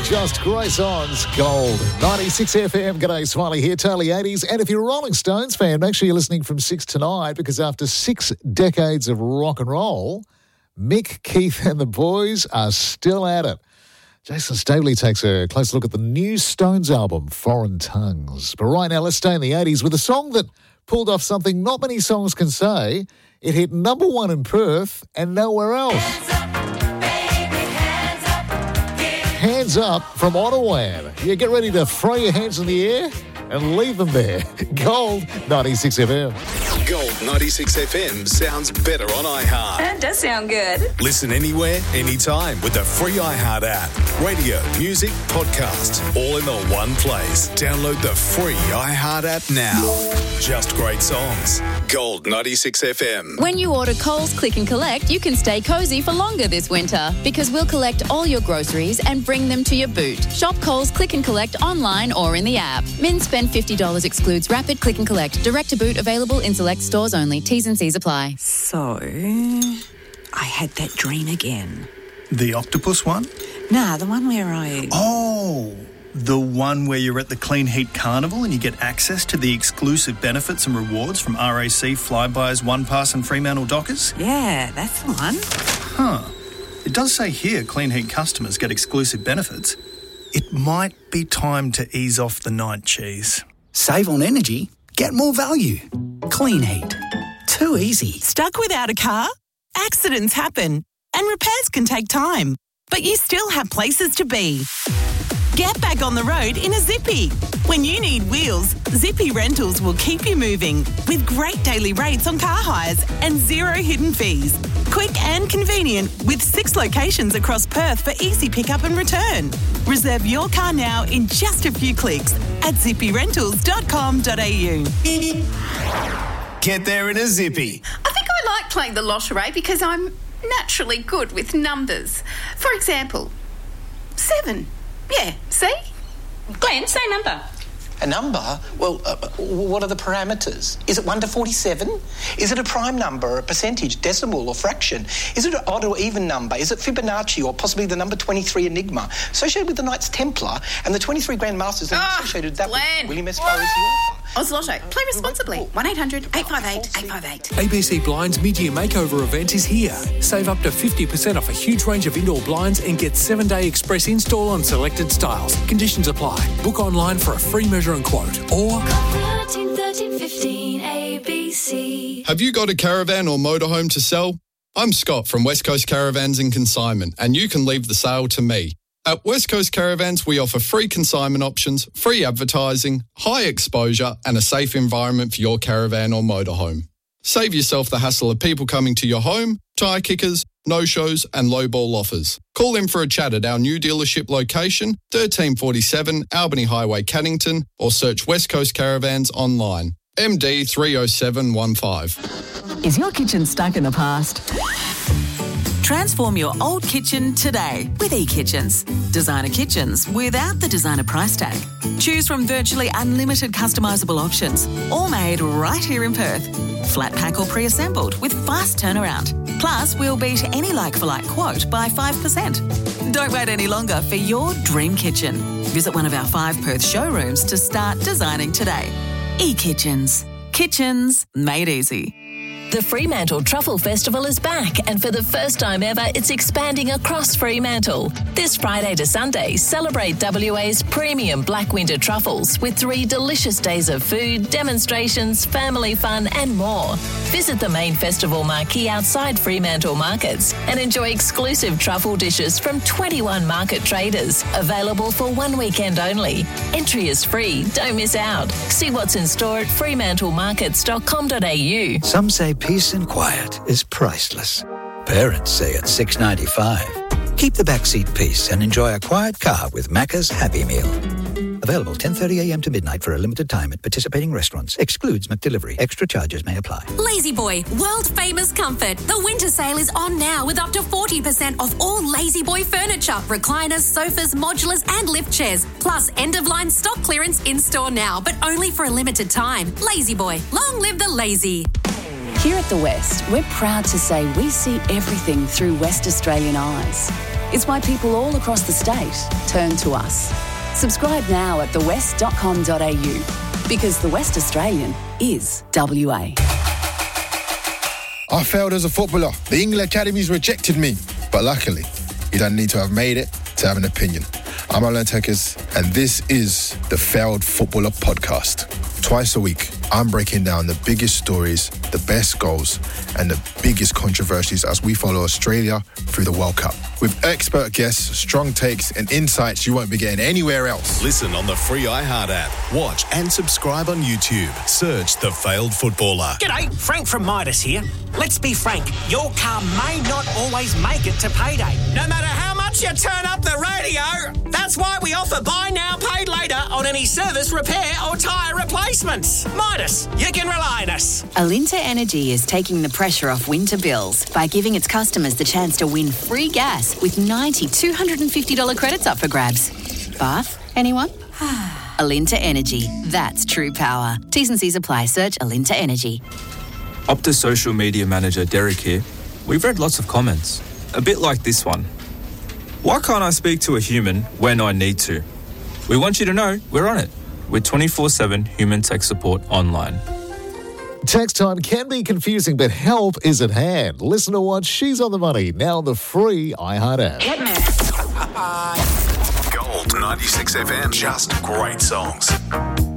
Just great songs, Gold. 96 FM, g'day, Smiley here, totally 80s. And if you're a Rolling Stones fan, make sure you're listening from 6 to 9 because after 6 decades of rock and roll, Mick, Keith and the boys are still at it. Jason Staveley takes a close look at the new Stones album, Foreign Tongues. But right now, let's stay in the 80s with a song that pulled off something not many songs can say. It hit number 1 in Perth and nowhere else. Hands up from Ottawa. You get ready to throw your hands in the air and leave them there. Gold 96 FM. Gold 96 FM sounds better on iHeart. That does sound good. Listen anywhere, anytime with the free iHeart app. Radio, music, podcasts, all in the one place. Download the free iHeart app now. Just great songs. Gold 96 FM. When you order Coles Click and Collect, you can stay cozy for longer this winter because we'll collect all your groceries and bring them to your boot. Shop Coles Click and Collect online or in the app. Min spend $50 excludes rapid click and collect. Direct to boot available in select stores only. T's and C's apply. So, I had that dream again. The octopus one? Nah, the one where I... Oh, the one where you're at the Clean Heat Carnival and you get access to the exclusive benefits and rewards from RAC, Flybuys, OnePass and Fremantle Dockers? Yeah, that's the one. Huh. It does say here Clean Heat customers get exclusive benefits. It might be time to ease off the night cheese. Save on energy, get more value. Clean Heat. Too easy. Stuck without a car? Accidents happen and repairs can take time, but you still have places to be. Get back on the road in a Zippy. When you need wheels, Zippy Rentals will keep you moving with great daily rates on car hires and zero hidden fees. Quick and convenient with 6 locations across Perth for easy pickup and return. Reserve your car now in just a few clicks at zippyrentals.com.au. Get there in a Zippy. I think I like playing the lottery because I'm naturally good with numbers. For example, 7. Yeah, see? Glenn, say a number. A number? Well, what are the parameters? Is it 1 to 47? Is it a prime number, a percentage, decimal or fraction? Is it an odd or even number? Is it Fibonacci or possibly the number 23 Enigma? Associated with the Knights Templar and the 23 Grand Masters associated with that Glenn. with William S. Farr is the author. Oz Play responsibly. 1-800-858-858. ABC Blinds mid-year makeover event is here. Save up to 50% off a huge range of indoor blinds and get 7-day express install on selected styles. Conditions apply. Book online for a free measure and quote or... 13 15 ABC. Have you got a caravan or motorhome to sell? I'm Scott from West Coast Caravans and Consignment, and you can leave the sale to me. At West Coast Caravans, we offer free consignment options, free advertising, high exposure and a safe environment for your caravan or motorhome. Save yourself the hassle of people coming to your home, tyre kickers, no-shows and low-ball offers. Call in for a chat at our new dealership location, 1347 Albany Highway, Caddington, or search West Coast Caravans online. MD 30715. Is your kitchen stuck in the past? Transform your old kitchen today with eKitchens. Designer kitchens without the designer price tag. Choose from virtually unlimited customisable options, all made right here in Perth. Flat pack or pre-assembled with fast turnaround. Plus, we'll beat any like-for-like quote by 5%. Don't wait any longer for your dream kitchen. Visit one of our 5 Perth showrooms to start designing today. eKitchens. Kitchens made easy. The Fremantle Truffle Festival is back, and for the first time ever, it's expanding across Fremantle. This Friday to Sunday, celebrate WA's premium Black Winter truffles with 3 delicious days of food, demonstrations, family fun and more. Visit the main festival marquee outside Fremantle markets and enjoy exclusive truffle dishes from 21 market traders, available for 1 weekend only. Entry is free, don't miss out. See what's in store at fremantlemarkets.com.au. Some say peace and quiet is priceless. Parents say it's $6.95. Keep the backseat peace and enjoy a quiet car with Macca's Happy Meal. Available 10:30am to midnight for a limited time at participating restaurants. Excludes McDelivery. Extra charges may apply. Lazy Boy, world famous comfort. The winter sale is on now with up to 40% off all Lazy Boy furniture, recliners, sofas, modulars and lift chairs. Plus end-of-line stock clearance in-store now, but only for a limited time. Lazy Boy, long live the lazy. Here at The West, we're proud to say we see everything through West Australian eyes. It's why people all across the state turn to us. Subscribe now at thewest.com.au because The West Australian is WA. I failed as a footballer. The England Academies rejected me. But luckily, you don't need to have made it to have an opinion. I'm Alan Tekers, and this is the Failed Footballer Podcast. Twice a week, I'm breaking down the biggest stories, the best goals, and the biggest controversies as we follow Australia through the World Cup. With expert guests, strong takes, and insights you won't be getting anywhere else. Listen on the free iHeart app. Watch and subscribe on YouTube. Search The Failed Footballer. G'day, Frank from Midas here. Let's be frank, your car may not always make it to payday. No matter how much you turn up the radio, that's why we offer buy now, pay later on any service, repair or tyre replacements. Midas, you can rely on us. Alinta Energy is taking the pressure off winter bills by giving its customers the chance to win free gas with 90 $250 credits up for grabs. Bath, anyone? Alinta Energy, that's true power. T's and C's apply. Search Alinta Energy. Optus social media manager Derek here. We've read lots of comments, a bit like this one. Why can't I speak to a human when I need to? We want you to know we're on it with 24/7 human tech support online. Text time can be confusing, but help is at hand. Listen to what She's on the Money, now the free iHeart app. Gold 96 FM, just great songs.